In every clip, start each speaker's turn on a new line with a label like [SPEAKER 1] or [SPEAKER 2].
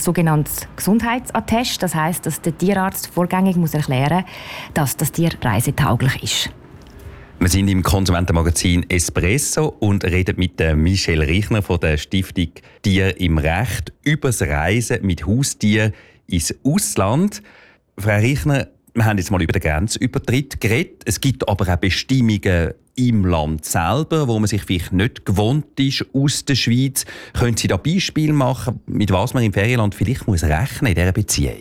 [SPEAKER 1] sogenanntes Gesundheitsattest. Das heisst, dass der Tierarzt vorgängig muss erklären muss, dass das Tier reisetauglich ist.
[SPEAKER 2] Wir sind im Konsumentenmagazin «Espresso» und reden mit Michelle Richner von der Stiftung «Tier im Recht» über das Reisen mit Haustieren ins Ausland. Frau Richner, wir haben jetzt mal über den Grenzübertritt geredet. Es gibt aber auch Bestimmungen im Land selber, wo man sich vielleicht nicht gewohnt ist aus der Schweiz. Können Sie da Beispiele machen, mit was man im Ferienland vielleicht muss rechnen in dieser Beziehung?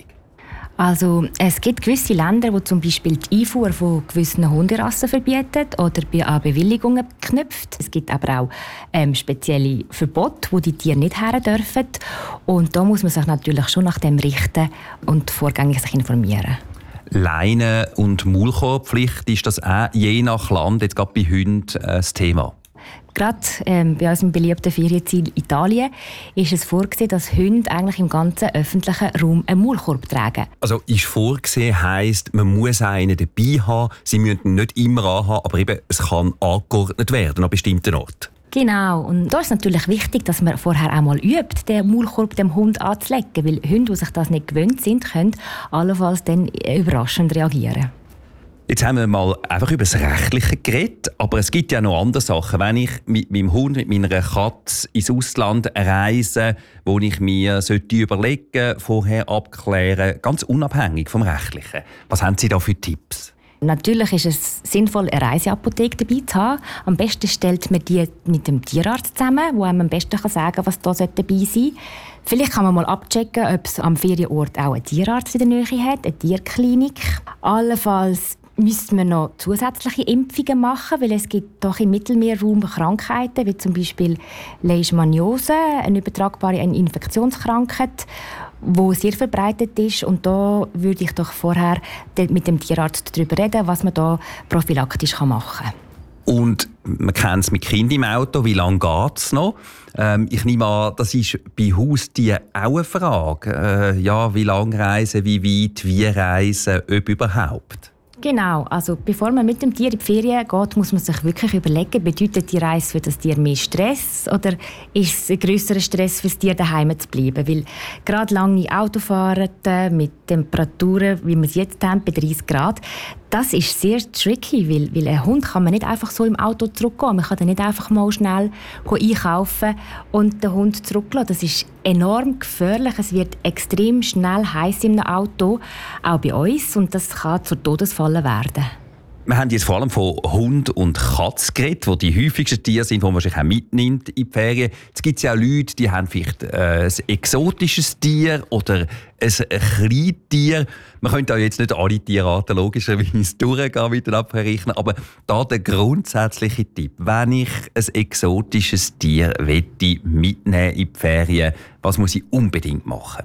[SPEAKER 1] Also, es gibt gewisse Länder, die zum Beispiel die Einfuhr von gewissen Hunderassen verbieten oder an Bewilligungen knüpft. Es gibt aber auch spezielle Verbote, wo die Tiere nicht her dürfen. Und da muss man sich natürlich schon nach dem richten und vorgängig sich informieren.
[SPEAKER 2] Leine- und Maulkorbpflicht, ist das auch je nach Land, jetzt gerade bei Hunden, das Thema?
[SPEAKER 1] Gerade bei unserem beliebten Ferienziel Italien ist es vorgesehen, dass Hunde eigentlich im ganzen öffentlichen Raum einen Maulkorb tragen.
[SPEAKER 2] Also ist vorgesehen heisst, man muss einen dabei haben. Sie müssen ihn nicht immer anhaben, aber eben, es kann angeordnet werden an bestimmten Orten.
[SPEAKER 1] Genau, und da ist natürlich wichtig, dass man vorher einmal übt, den Maulkorb dem Hund anzulegen, weil Hunde, die sich das nicht gewöhnt sind, können allenfalls dann überraschend reagieren.
[SPEAKER 2] Jetzt haben wir mal einfach über das Rechtliche geredet, aber es gibt ja noch andere Sachen. Wenn ich mit meinem Hund, mit meiner Katze ins Ausland reise, wo ich mir überlegen sollte, vorher abklären, ganz unabhängig vom Rechtlichen. Was haben Sie da für Tipps?
[SPEAKER 1] Natürlich ist es sinnvoll, eine Reiseapotheke dabei zu haben. Am besten stellt man die mit dem Tierarzt zusammen, der einem am besten sagen kann, was da dabei sein sollte. Vielleicht kann man mal abchecken, ob es am Ferienort auch einen Tierarzt in der Nähe hat, eine Tierklinik. Allenfalls müsste man noch zusätzliche Impfungen machen, weil es gibt doch im Mittelmeerraum Krankheiten, wie zum Beispiel Leishmaniose, eine übertragbare Infektionskrankheit, die sehr verbreitet ist. Und da würde ich doch vorher mit dem Tierarzt darüber reden, was man da prophylaktisch machen kann.
[SPEAKER 2] Und man kennt es mit Kindern im Auto, wie lange geht es noch? Ich nehme an, das ist bei Haustieren auch eine Frage. Wie lange reisen, wie weit, wie reisen, ob überhaupt?
[SPEAKER 1] Genau, also bevor man mit dem Tier in die Ferien geht, muss man sich wirklich überlegen, bedeutet die Reise für das Tier mehr Stress oder ist es ein grösserer Stress für das Tier, daheim zu bleiben? Weil gerade lange Autofahrten mit Temperaturen, wie wir es jetzt haben, bei 30 Grad, das ist sehr tricky, weil ein Hund kann man nicht einfach so im Auto zurückgehen. Man kann dann nicht einfach mal schnell einkaufen und den Hund zurücklassen. Das ist enorm gefährlich. Es wird extrem schnell heiß im Auto, auch bei uns, und das kann zur Todesfalle werden.
[SPEAKER 2] Wir haben jetzt vor allem von Hund und Katze geredet, die häufigsten Tiere sind, die man wahrscheinlich auch mitnimmt in die Ferien. Jetzt gibt es ja auch Leute, die haben vielleicht ein exotisches Tier oder ein Kleintier. Man könnte auch jetzt nicht alle Tierarten logischerweise durchgehen mit den Abrechnern, aber da der grundsätzliche Tipp: Wenn ich ein exotisches Tier mitnehmen in die Ferien, was muss ich unbedingt machen?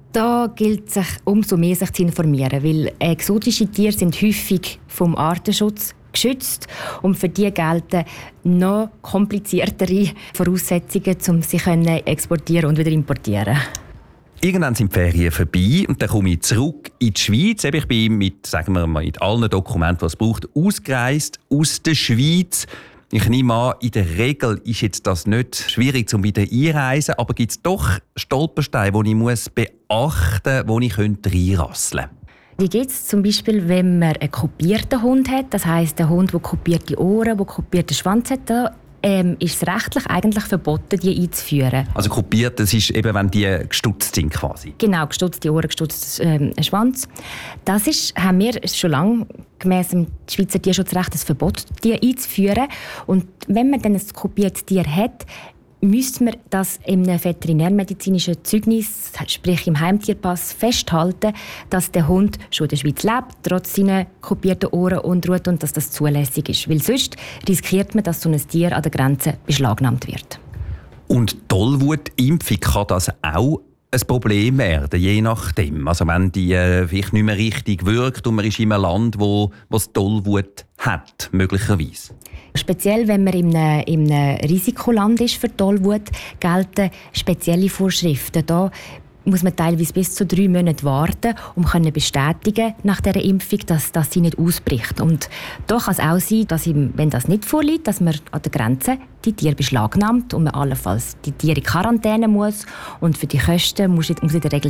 [SPEAKER 1] Da gilt es, sich umso mehr sich zu informieren, weil exotische Tiere sind häufig vom Artenschutz geschützt und für die gelten noch kompliziertere Voraussetzungen, um sie exportieren und wieder importieren.
[SPEAKER 2] Irgendwann sind die Ferien vorbei und dann komme ich zurück in die Schweiz. Ich bin mit allen Dokumenten, die es braucht, ausgereist aus der Schweiz. Ich nehme an, in der Regel ist jetzt das nicht schwierig, um wieder einreisen, aber gibt es doch Stolpersteine, die ich beachten muss, die ich reinrasseln könnte?
[SPEAKER 1] Die gibt es zum Beispiel, wenn man einen kopierten Hund hat. Das heisst, ein Hund, der kopierte Ohren, der kopierten Schwanz hat, da ist es rechtlich eigentlich verboten, die einzuführen.
[SPEAKER 2] Also kopiert, das ist eben, wenn die gestutzt sind quasi? Genau,
[SPEAKER 1] gestutzte Ohren, gestutzter Schwanz. Das haben wir schon lange gemäss dem Schweizer Tierschutzrecht ein Verbot, die einzuführen. Und wenn man dann ein kopiertes Tier hat, müsste man das in einem veterinärmedizinischen Zeugnis, sprich im Heimtierpass, festhalten, dass der Hund schon in der Schweiz lebt, trotz seiner kopierten Ohren und Rute, und dass das zulässig ist. Weil sonst riskiert man, dass so ein Tier an der Grenze beschlagnahmt wird.
[SPEAKER 2] Und Tollwutimpfung, kann das auch ein Problem werden, je nachdem? Also wenn die vielleicht nicht mehr richtig wirkt und man ist in einem Land, wo es Tollwut hat, möglicherweise.
[SPEAKER 1] Speziell, wenn man in einem Risikoland ist für Tollwut, gelten spezielle Vorschriften. Da muss man teilweise bis zu 3 Monate warten, um bestätigen nach dieser Impfung, dass sie nicht ausbricht. Und da kann es auch sein, dass wenn das nicht vorliegt, dass man an der Grenze die Tiere beschlagnahmt und man allenfalls die Tiere in Quarantäne muss. Und für die Kosten muss in der Regel